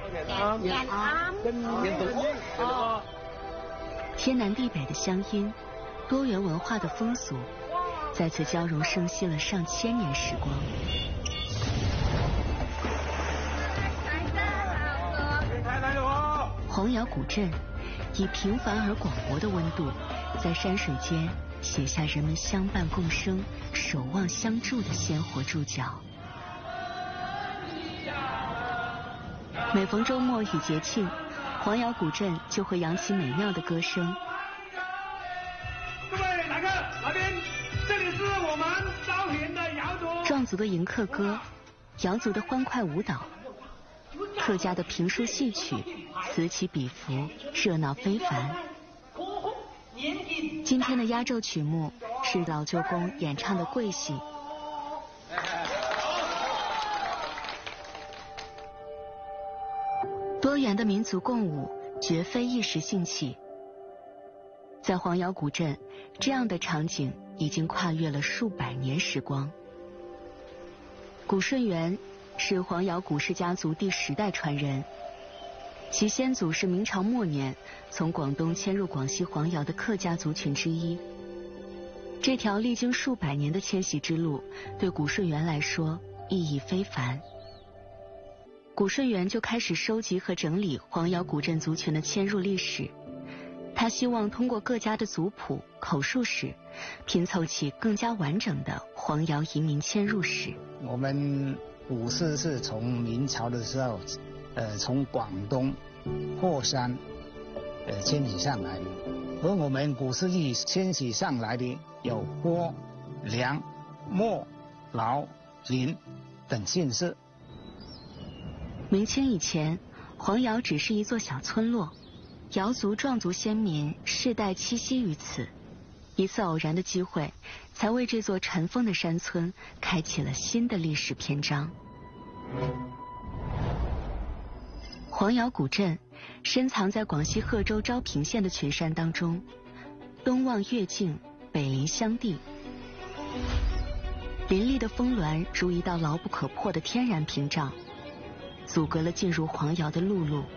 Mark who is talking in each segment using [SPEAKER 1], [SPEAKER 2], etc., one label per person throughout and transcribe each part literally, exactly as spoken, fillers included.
[SPEAKER 1] 延安跟延东哦。
[SPEAKER 2] 天南地北的乡音，多元文化的风俗，在此交融生息了上千年时光。黄窑古镇以平凡而广博的温度，在山水间写下人们相伴共生、守望相助的鲜活注脚。每逢周末与节庆，黄窑古镇就会扬起美妙的歌声。
[SPEAKER 3] 各位来客，来宾，这里是我们招田的窑族。
[SPEAKER 2] 壮族的迎客歌，瑶族的欢快舞蹈，客家的评书戏曲，此起彼伏，热闹非凡。今天的压轴曲目是老舅公演唱的桂戏。多元的民族共舞，绝非一时兴起。在黄窑古镇，这样的场景已经跨越了数百年时光。古顺元是黄窑古氏家族第十代传人，其先祖是明朝末年从广东迁入广西黄窑的客家族群之一。这条历经数百年的迁徙之路，对古顺元来说意义非凡。古顺元就开始收集和整理黄窑古镇族群的迁入历史，他希望通过各家的族谱、口述史，拼凑起更加完整的黄窑移民迁入史。
[SPEAKER 4] 我们古氏是从明朝的时候，呃，从广东霍山，呃，迁徙上来的。而我们古氏裔迁徙上来的有郭、梁、莫、劳、林等姓氏。
[SPEAKER 2] 明清以前，黄窑只是一座小村落，瑶族、壮族先民世代栖息于此。一次偶然的机会，才为这座尘封的山村开启了新的历史篇章。黄窑古镇深藏在广西贺州昭平县的群山当中，东望越境，北临湘地，林立的峰峦如一道牢不可破的天然屏障，阻隔了进入黄窑的陆路。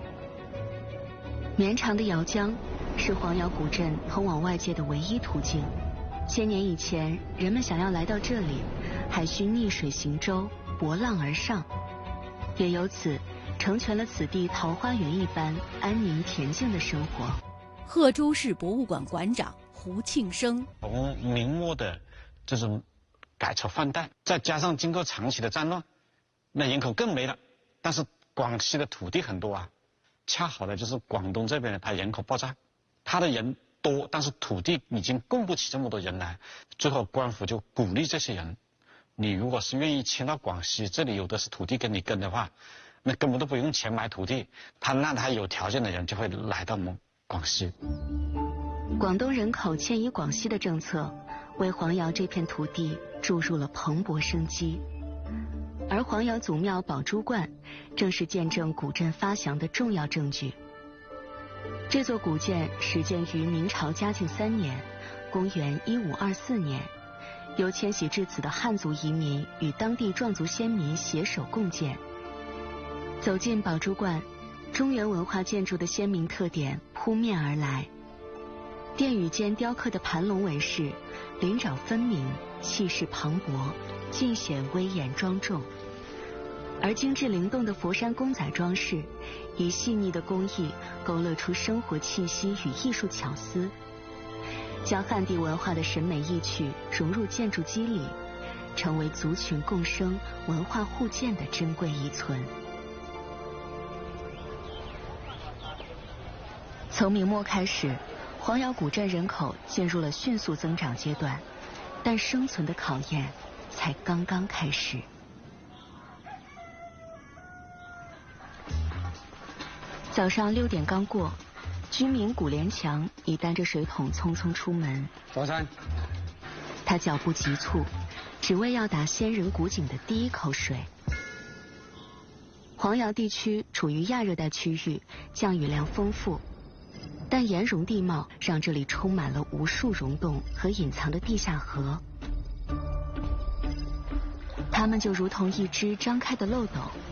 [SPEAKER 2] 绵长的瑶江是黄窑古镇通往外界的唯一途径。千年以前，人们想要来到这里，还需逆水行舟，搏浪而上，也由此成全了此地桃花源一般安宁恬静的生活。
[SPEAKER 5] 贺州市博物馆馆长胡庆生：
[SPEAKER 6] 从明末的这种改朝换代，再加上经过长期的战乱，那人口更没了。但是广西的土地很多啊，恰好的就是广东这边呢，它人口爆炸，它的人多，但是土地已经供不起这么多人来。最后官府就鼓励这些人，你如果是愿意迁到广西，这里有的是土地跟你跟的话，那根本都不用钱买土地，他让他有条件的人就会来到我们广西。
[SPEAKER 2] 广东人口迁移广西的政策，为黄窑这片土地注入了蓬勃生机。而黄窑祖庙宝珠观，正是见证古镇发祥的重要证据。这座古建始建于明朝嘉靖三年，公元一五二四年，由迁徙至此的汉族移民与当地壮族先民携手共建。走进宝珠观，中原文化建筑的鲜明特点扑面而来。殿宇间雕刻的盘龙纹饰，鳞爪分明，气势磅礴，尽显威严庄重。而精致灵动的佛山公仔装饰，以细腻的工艺勾勒出生活气息与艺术巧思，将汉地文化的审美意趣融入建筑肌理，成为族群共生、文化互鉴的珍贵遗存。从明末开始，黄窑古镇人口进入了迅速增长阶段，但生存的考验才刚刚开始。早上六点刚过，居民古连强已担着水桶匆匆出门。
[SPEAKER 4] 早餐。
[SPEAKER 2] 他脚步急促，只为要打仙人古井的第一口水。黄窑地区处于亚热带区域，降雨量丰富，但岩溶地貌让这里充满了无数溶洞和隐藏的地下河。它们就如同一只张开的漏斗，